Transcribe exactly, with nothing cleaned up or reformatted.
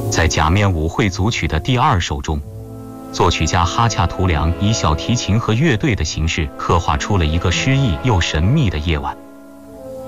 在《假面舞会组曲》的第二首中，作曲家哈恰图良以小提琴和乐队的形式刻画出了一个诗意又神秘的夜晚。